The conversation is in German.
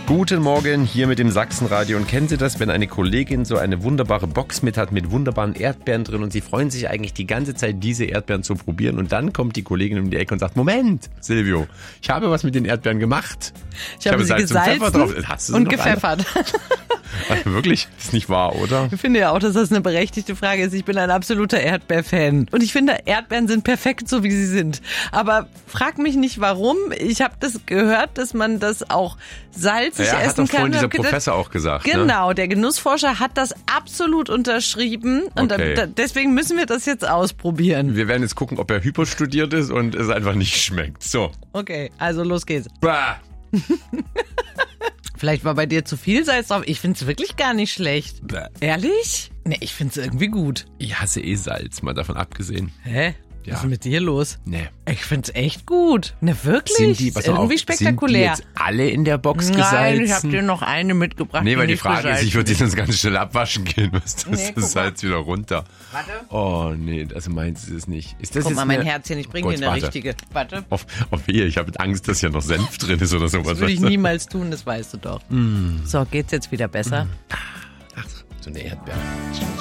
Guten Morgen hier mit dem Sachsenradio. Und kennen Sie das, wenn eine Kollegin so eine wunderbare Box mit hat mit wunderbaren Erdbeeren drin und Sie freuen sich eigentlich die ganze Zeit, diese Erdbeeren zu probieren und dann kommt die Kollegin um die Ecke und sagt, Moment, Silvio, ich habe was mit den Erdbeeren gemacht. Ich habe sie Salz und Pfeffer drauf. gesalzen und gepfeffert. Also wirklich? Ist nicht wahr, oder? Ich finde ja auch, dass das eine berechtigte Frage ist. Ich bin ein absoluter Erdbeerfan. Und ich finde, Erdbeeren sind perfekt, so wie sie sind. Aber frag mich nicht, warum. Ich habe das gehört, dass man das auch salzig essen kann. Hat doch vorhin dieser Professor auch gesagt. Genau, ne? Der Genussforscher hat das absolut unterschrieben. Und Okay. deswegen müssen wir das jetzt ausprobieren. Wir werden jetzt gucken, ob er hyperstudiert ist und es einfach nicht schmeckt. So. Okay, also los geht's. Bah. Vielleicht war bei dir zu viel Salz drauf. Ich find's wirklich gar nicht schlecht. Bäh. Ehrlich? Nee, ich find's irgendwie gut. Ich hasse Salz, mal davon abgesehen. Hä? Ja. Was ist mit dir los? Nee. Ich find's echt gut. Ne, wirklich? Sind die, pass mal irgendwie auf, spektakulär. Sind die jetzt alle in der Box gesalzen? Nein, ich habe dir noch eine mitgebracht. Nee, weil die nicht Frage ist, gesalzen ich würde die sonst ganz schnell abwaschen gehen. Was das Nee, guck das Salz wieder runter. Warte. Oh, nee, also meinst du es nicht. Ist das Guck jetzt mal, mein eine... Herzchen, ich bringe Gut, dir eine warte. richtige. Warte. Auf wehe, ich habe Angst, dass hier noch Senf drin ist oder sowas. Das würde ich niemals tun, das weißt du doch. So, geht's jetzt wieder besser? Ach, so eine Erdbeere.